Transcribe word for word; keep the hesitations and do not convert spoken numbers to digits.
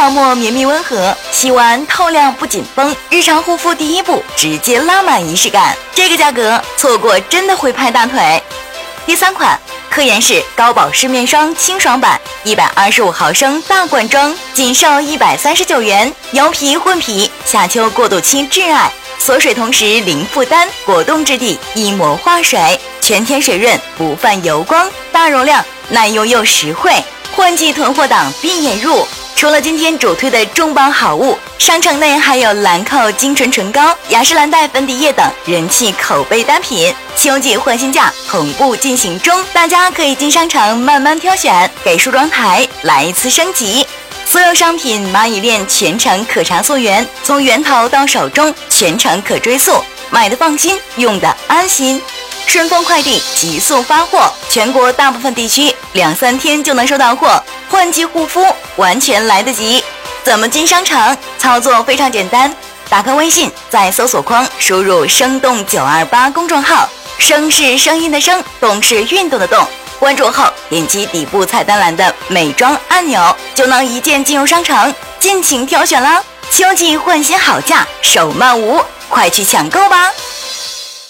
泡沫绵密温和，洗完透亮不紧绷，日常护肤第一步直接拉满仪式感。这个价格错过真的会拍大腿。第三款，科颜氏高保湿面霜清爽版，一百二十五毫升大罐装，仅售一百三十九元。油皮混皮，夏秋过渡期挚爱，锁水同时零负担，果冻质地，一膜化水，全天水润，不泛油光，大容量，耐用又实惠。换季囤货档必眼入。除了今天主推的重磅好物，商城内还有兰蔻精纯唇膏、雅诗兰黛粉底液等人气口碑单品。秋季换新价同步进行中，大家可以进商场慢慢挑选，给梳妆台来一次升级。所有商品蚂蚁链全程可查溯源，从源头到手中全程可追溯，买的放心，用的安心。顺丰快递急速发货，全国大部分地区两三天就能收到货，换季护肤完全来得及。怎么进商场？操作非常简单，打开微信，在搜索框输入生动九二八公众号，声是声音的声，动是运动的动，关注后点击底部菜单栏的美妆按钮，就能一键进入商场，尽情挑选啦。秋季换新好价，手慢无，快去抢购吧。